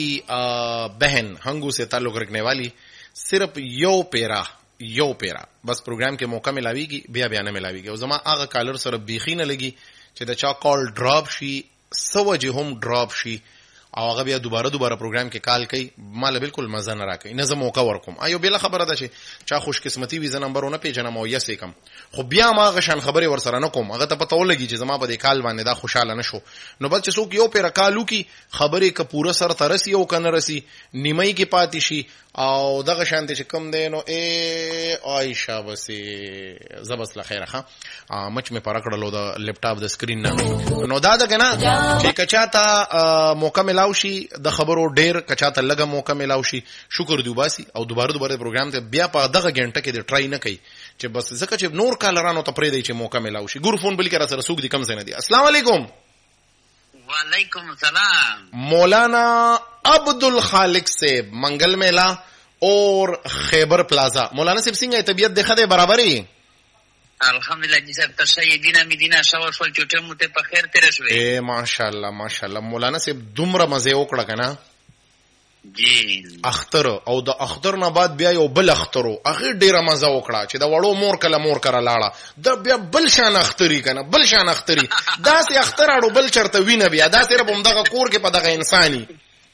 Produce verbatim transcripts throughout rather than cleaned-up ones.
बहन हंगू से ताल्लुक रखने वाली सिर्फ यो पेरा यो पेरा बस प्रोग्राम के मौका मिलावीगी बिया बिया न मिलावीगी और जमा आगा कॉलर सर बीखी न लगी چې دا چا کال ډراپ شي سوجه هم ډراپ شي او هغه بیا دوباره دوباره پروګرام کې کال کوي مال بالکل مزه نه راکوي نه زه موقع ورکوم ایو بل خبره ده چې چا خوش قسمتي وي زه نمبرونه پیژنم او یې کم خو بیا ما غشان خبره ور سره نه کوم هغه ته پته ولګي چې زما په دې کال باندې دا خوشاله نشو نو بل چې څوک یو پیر کالو کی خبره ک پوره سره ترسي او کنه رسي نیمای کې پاتې شي او دغه شانته چې کم دی نو ای عائشہ بسې زبس له خیره ها مچ مې پرکړلو د لپټاپ د سکرین نه نو دا ده کنه چې کچاته موقع ملاو شي د خبرو ډیر کچاته لګه موقع ملاو شي شکر دی وباسي او دوباره دوباره پروګرام ته بیا په دغه غنټه کې د ټرای نه کوي چې بس ځکه چې نور کالرانو ته پرې دی چې موقع ملاو شي ګور فون بل کې را سره سوق دي کم څه نه دي السلام علیکم وعلیکم السلام مولانا عبد الخالق سے منگل میلا اور خیبر پلازا مولانا صاحب څنګه طبیعت ده خده برابرۍ الحمدلله جی صاحب تشه دینا مدینه شاور شول چټه موته په خیر تیر شوې اے ماشاءالله ماشاءالله مولانا صاحب دومره مزه وکړه کنه جی اختر او د اختر نه بعد بیا یو بل اخترو هغه ډیره مزه وکړه چې دا وړو مور کله مور کرا لاړه دا بیا بل شان اختری کنه بل شان اختری دا سي اختر اړو بل چرته وینه بیا دا سره بم دغه کور کې په دغه انساني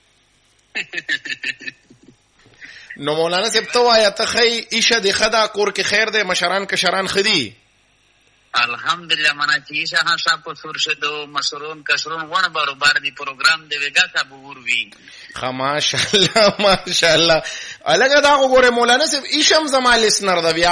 نو مولانا صاحب تو آیا ته خی ایشه د خدا کور کې خیر ده مشران کشران خدي الحمدلله منا چې ایشه ها شاپ سور شدو مشرون کشرون ونه برابر دی پروګرام دی وګا صاحب وروي خا ماشاءالله ماشاءالله الګا دا وګوره مولانا صاحب ایشم زمال اسنر دا